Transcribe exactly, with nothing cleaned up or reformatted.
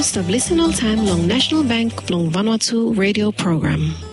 host of Listen All Time long National Bank long Vanuatu radio program.